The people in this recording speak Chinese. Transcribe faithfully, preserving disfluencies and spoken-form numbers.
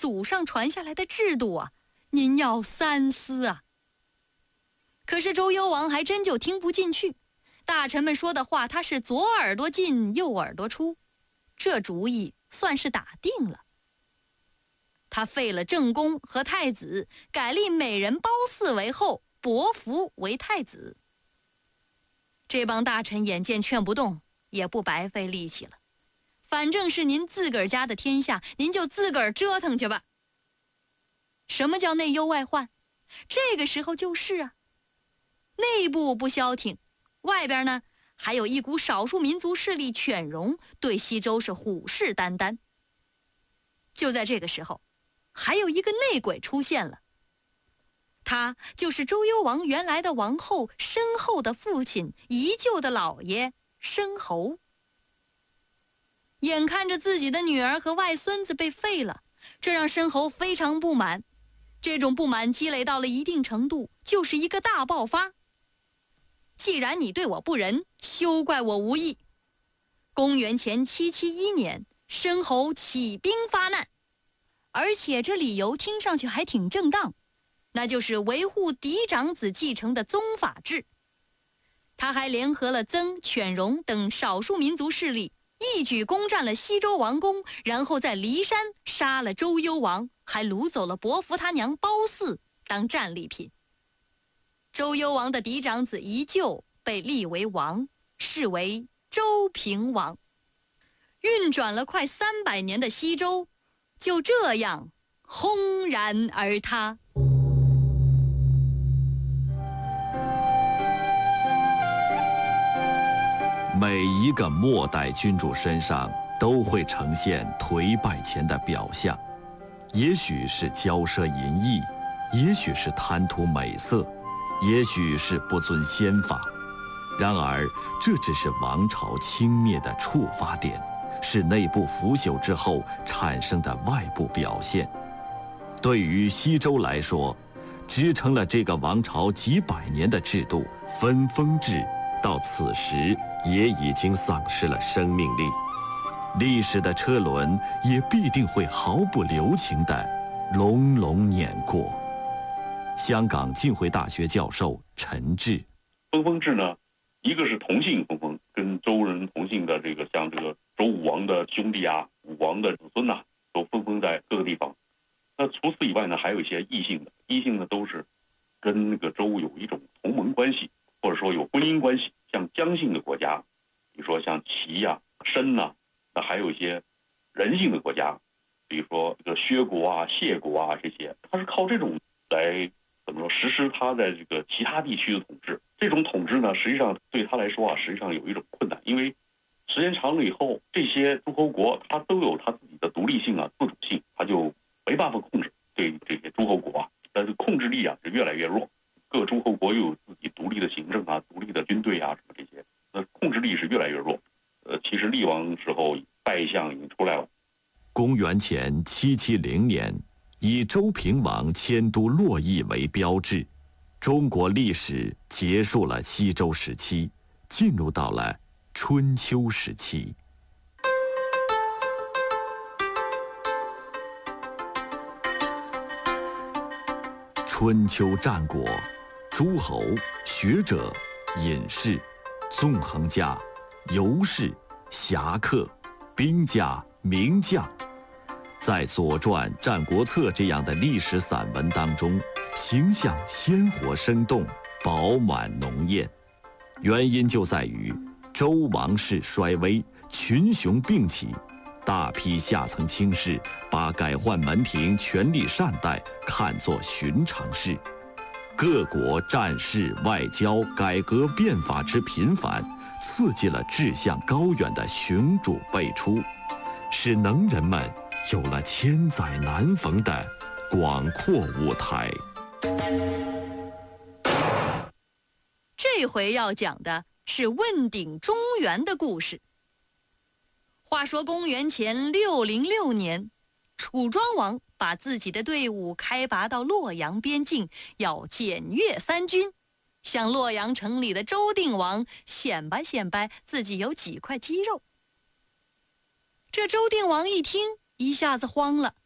祖上传下来的制度啊，您要三思啊。可是周幽王还真就听不进去，大臣们说的话他是左耳朵进右耳朵出，这主意算是打定了。他废了正宫和太子，改立美人褒姒为后，伯服为太子。这帮大臣眼见劝不动，也不白费力气了，反正是您自个儿家的天下，您就自个儿折腾去吧。什么叫内忧外患？这个时候就是啊，内部不消停，外边呢还有一股少数民族势力犬戎对西周是虎视眈眈。就在这个时候，还有一个内鬼出现了，他就是周幽王原来的王后申后的父亲，宜臼的老爷申侯。眼看着自己的女儿和外孙子被废了，这让申侯非常不满。这种不满积累到了一定程度，就是一个大爆发。既然你对我不仁，休怪我无义。公元前七七一年，申侯起兵发难，而且这理由听上去还挺正当，那就是维护嫡长子继承的宗法制。他还联合了曾、犬戎等少数民族势力，一举攻占了西周王宫，然后在骊山杀了周幽王，还掳走了伯服他娘褒姒当战利品。周幽王的嫡长子宜臼被立为王，是为周平王。运转了快三百年的西周，就这样轰然而塌。 每一个末代君主身上都会呈现颓败前的表象，也许是骄奢淫逸，也许是贪图美色，也许是不遵先法。然而这只是王朝倾灭的触发点，是内部腐朽之后产生的外部表现。对于西周来说，支撑了这个王朝几百年的制度分封制，到此时也已经丧失了生命力，历史的车轮也必定会毫不留情地隆隆碾过。香港浸会大学教授陈志， 分封制呢，一个是同姓分封，跟周人同姓的这个像这个周武王的兄弟啊、武王的子孙呐、啊，都分封在各个地方。那除此以外呢，还有一些异姓的，异姓呢都是跟那个周有一种同盟关系，或者说有婚姻关系。像姜姓的国家，比如说像齐呀、啊、申呐、啊，那还有一些人姓的国家，比如说这个薛国啊、谢国啊这些，它是靠这种来怎么说实施它在这个其他地区的统治。这种统治呢，实际上对他来说啊，实际上有一种困难，因为时间长了以后，这些诸侯国它都有它自己的独立性啊、自主性，它就没办法控制对这些诸侯国啊，但是控制力啊是越来越弱。各诸侯国又有自己独立的行政啊、独立的军队啊什么这些，那控制力是越来越弱。呃，其实厉王时候败相已经出来了。 公元前七七零年，以周平王迁都洛邑为标志，中国历史结束了西周时期，进入到了春秋时期。春秋战国，诸侯、学者、隐士、纵横家、游士、侠客、兵家、名将，在《左传》《战国策》这样的历史散文当中，形象鲜活生动，饱满浓艳。原因就在于周王室衰微，群雄并起，大批下层卿士把改换门庭、权力善待看作寻常事。各国战事、外交、改革变法之频繁，刺激了志向高远的雄主辈出，使能人们有了千载难逢的广阔舞台。 这回要讲的是问鼎中原的故事。话说公元前六零六年，楚庄王把自己的队伍开拔到洛阳边境，要检阅三军，向洛阳城里的周定王显摆显摆自己有几块肌肉。这周定王一听，一下子慌了，